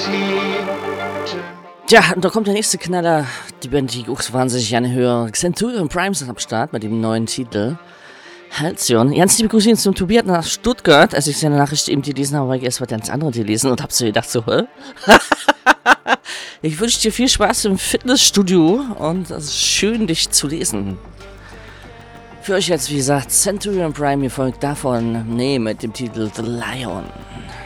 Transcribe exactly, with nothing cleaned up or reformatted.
Tja, und da kommt der nächste Knaller. Die Band, die ich auch wahnsinnig gerne höre. Centurion Prime ist am Start mit dem neuen Titel. Halcyon. Ganz liebe Grüße zum Tobias nach Stuttgart. Als ich seine Nachricht eben gelesen habe, habe ich erst was ganz anderes gelesen und habe so gedacht, so, hä? Ich wünsche dir viel Spaß im Fitnessstudio und es ist schön, dich zu lesen. Für euch jetzt, wie gesagt, Centurion Prime, ihr folgt davon, nee, mit dem Titel The Lion.